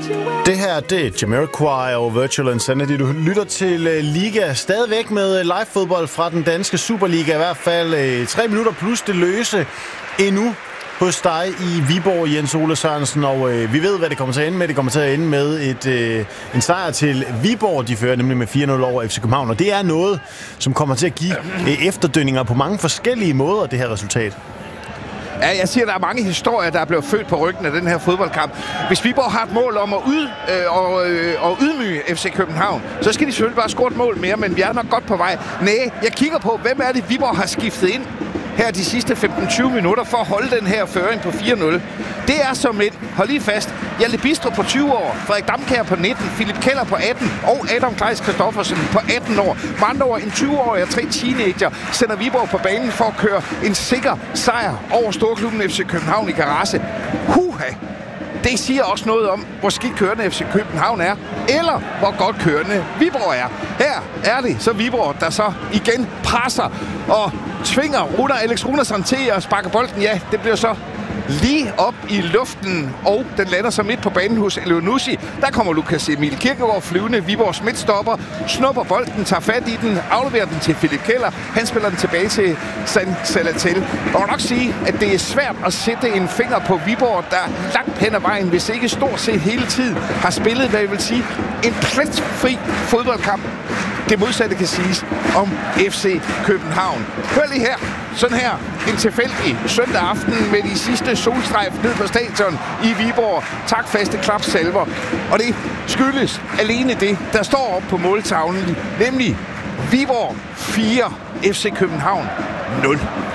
Det her, det er Jamiroquai og Virtual Insanity. Du lytter til Liga, stadigvæk med live-fodbold fra den danske Superliga. I hvert fald 3 minutter plus det løse endnu hos dig i Viborg, Jens Ole Sørensen. Og vi ved, hvad det kommer til at ende med. Det kommer til at ende med en sejr til Viborg. De fører nemlig med 4-0 over FC København. Og det er noget, som kommer til at give efterdønninger på mange forskellige måder, det her resultat. Ja, jeg siger, at der er mange historier, der er blevet født på ryggen af den her fodboldkamp. Hvis Viborg har et mål om at ydmyge FC København, så skal de selvfølgelig bare score et mål mere, men vi er nok godt på vej. Nej, jeg kigger på, hvem er det, Viborg har skiftet ind her de sidste 15-20 minutter for at holde den her føring på 4-0. Det er som et, hold lige fast, Hjalte Bistro på 20 år, Frederik Damkjær på 19, Philip Keller på 18 og Adam Kleis Christoffersen på 18 år. Med andre år, en 20-årig og 3 teenager sender Viborg på banen for at køre en sikker sejr over storklubben FC København i garage. Huha! Det siger også noget om, hvor skidt kørende FC København er, eller hvor godt kørende Viborg er. Her er det så Viborg, der så igen presser og tvinger Alex Runarsson til at sparke bolden. Ja, det bliver så lige op i luften, og den lander så midt på banen hos Elionussi. Der kommer Lukas Emil Kirkegaard flyvende. Viborgs midtstopper snupper bolden, tager fat i den, afleverer den til Philip Keller. Han spiller den tilbage til San Salatel. Jeg må nok sige, at det er svært at sætte en finger på Viborg, der langt hen ad vejen, hvis ikke stort set hele tiden har spillet, hvad jeg vil sige, en pletfri fodboldkamp. Det modsatte kan siges om FC København. Hør lige her. Sådan her. En tilfældig søndag aften med de sidste solstrejf ned på stadion i Viborg. Tak faste klapsalver. Og det skyldes alene det, der står op på måltavlen, nemlig Viborg 4, FC København 0.